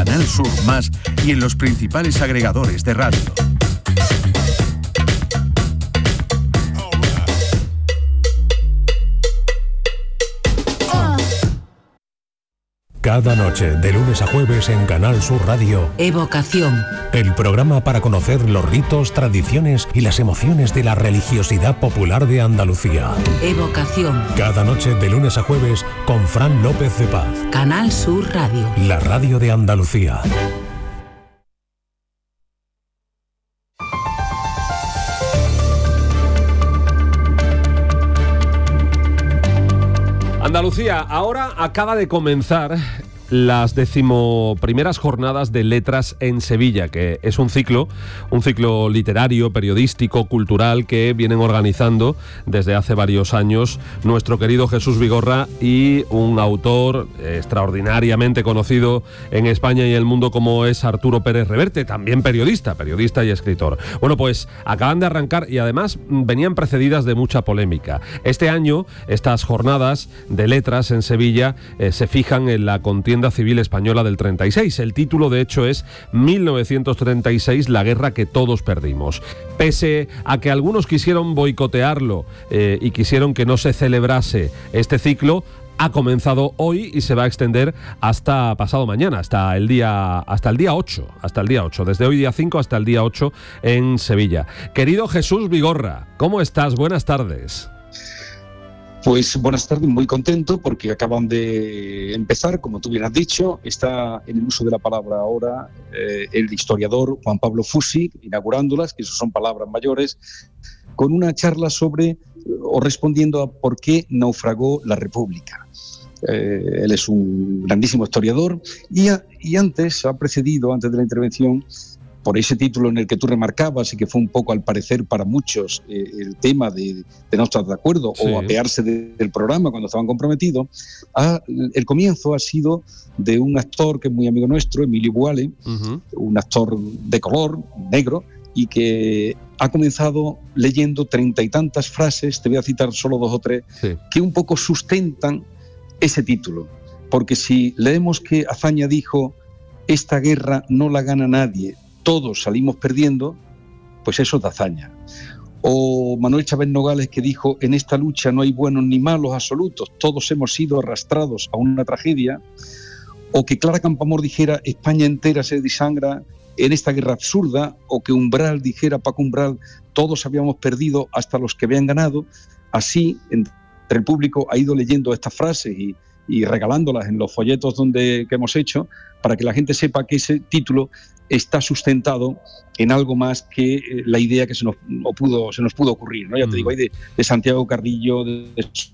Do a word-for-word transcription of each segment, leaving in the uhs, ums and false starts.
Canal Sur Más y en los principales agregadores de radio. Cada noche, de lunes a jueves en Canal Sur Radio, Evocación. El programa para conocer los ritos, tradiciones y las emociones de la religiosidad popular de Andalucía. Evocación. Cada noche, de lunes a jueves, con Fran López de Paz. Canal Sur Radio. La radio de Andalucía. Andalucía, ahora acaba de comenzar las decimoprimeras jornadas de letras en Sevilla, que es un ciclo, un ciclo literario, periodístico, cultural, que vienen organizando desde hace varios años nuestro querido Jesús Vigorra y un autor extraordinariamente conocido en España y el mundo como es Arturo Pérez Reverte, también periodista, periodista y escritor. Bueno, pues acaban de arrancar y además venían precedidas de mucha polémica. Este año, estas jornadas de letras en Sevilla eh, se fijan en la contienda civil española del treinta y seis. El título, de hecho, es mil novecientos treinta y seis, la guerra que todos perdimos. Pese a que algunos quisieron boicotearlo eh, y quisieron que no se celebrase este ciclo, ha comenzado hoy y se va a extender hasta pasado mañana, hasta el día hasta el día ocho, hasta el día ocho, desde hoy día cinco hasta el día ocho en Sevilla. Querido Jesús Vigorra, ¿cómo estás? Buenas tardes. Pues buenas tardes, muy contento porque acaban de empezar, como tú bien has dicho, está en el uso de la palabra ahora eh, el historiador Juan Pablo Fusi, inaugurándolas, que eso son palabras mayores, con una charla sobre, o respondiendo a por qué naufragó la República. Eh, él es un grandísimo historiador y, a, y antes, ha precedido, antes de la intervención, por ese título en el que tú remarcabas y que fue un poco, al parecer, para muchos eh, el tema de, de no estar de acuerdo sí. o apearse de, del programa cuando estaban comprometidos, ha, el comienzo ha sido de un actor que es muy amigo nuestro, Emilio Buale, uh-huh. un actor de color, negro, y que ha comenzado leyendo treinta y tantas frases, te voy a citar solo dos o tres, sí. que un poco sustentan ese título. Porque si leemos que Azaña dijo, esta guerra no la gana nadie, todos salimos perdiendo, pues eso es de Azaña. O Manuel Chávez Nogales, que dijo, en esta lucha no hay buenos ni malos absolutos, todos hemos sido arrastrados a una tragedia. O que Clara Campoamor dijera, España entera se desangra en esta guerra absurda. O que Umbral dijera, Paco Umbral, todos habíamos perdido hasta los que habían ganado. Así, entre el público ha ido leyendo estas frases y, y regalándolas en los folletos donde, que hemos hecho, para que la gente sepa que ese título está sustentado en algo más que eh, la idea que se nos, o pudo, se nos pudo ocurrir, ¿no? Ya te digo, hay de, de Santiago Carrillo, de,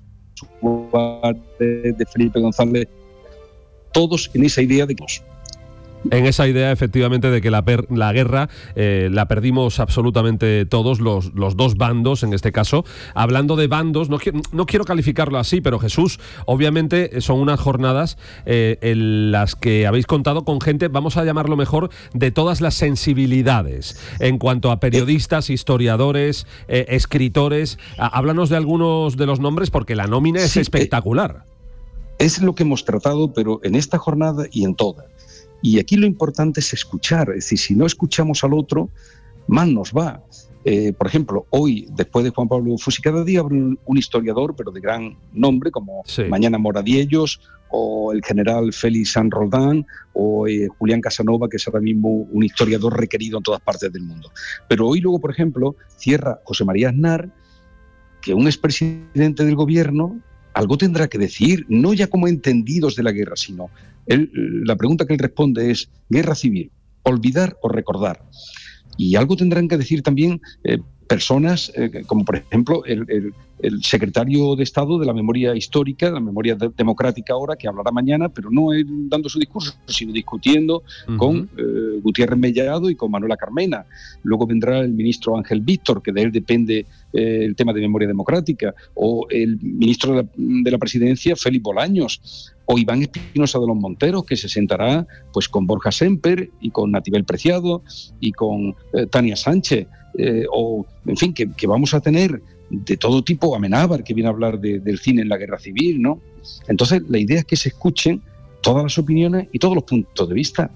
de, de Felipe González, todos en esa idea de que En esa idea, efectivamente, de que la, per, la guerra eh, la perdimos absolutamente todos, los, los dos bandos, en este caso. Hablando de bandos, no, no quiero calificarlo así, pero Jesús, obviamente son unas jornadas eh, en las que habéis contado con gente, vamos a llamarlo mejor, de todas las sensibilidades, en cuanto a periodistas, historiadores, eh, escritores. Háblanos de algunos de los nombres, porque la nómina es sí, espectacular. Es lo que hemos tratado, pero en esta jornada y en todas. Y aquí lo importante es escuchar, es decir, si no escuchamos al otro, mal nos va. Eh, por ejemplo, hoy, después de Juan Pablo Fusi, cada día habrá un, un historiador, pero de gran nombre, como sí. Mañana Moradiellos, o el general Félix San Roldán, o eh, Julián Casanova, que es ahora mismo un historiador requerido en todas partes del mundo. Pero hoy luego, por ejemplo, cierra José María Aznar, que un expresidente del gobierno algo tendrá que decir, no ya como entendidos de la guerra, sino él, la pregunta que él responde es, guerra civil, olvidar o recordar. Y algo tendrán que decir también eh, personas eh, como, por ejemplo, el, el, el secretario de Estado de la Memoria Histórica, de la Memoria de- Democrática ahora, que hablará mañana, pero no él dando su discurso, sino discutiendo uh-huh. con eh, Gutiérrez Mellado y con Manuela Carmena. Luego vendrá el ministro Ángel Víctor, que de él depende eh, el tema de memoria democrática, o el ministro de la, de la Presidencia, Félix Bolaños, o Iván Espinosa de los Monteros, que se sentará pues con Borja Semper y con Natibel Preciado y con eh, Tania Sánchez, eh, o en fin, que, que vamos a tener de todo tipo, Amenábar, que viene a hablar de, del cine en la guerra civil, ¿no? Entonces, la idea es que se escuchen todas las opiniones y todos los puntos de vista.